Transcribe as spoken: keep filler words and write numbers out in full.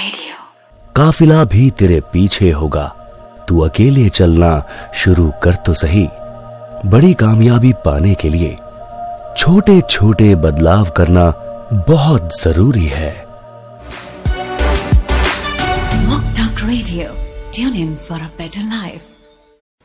Radio. काफिला भी तेरे पीछे होगा, तू अकेले चलना शुरू कर तो सही। बड़ी कामयाबी पाने के लिए छोटे छोटे बदलाव करना बहुत जरूरी है। Mock Talk Radio. Tune in for a better life.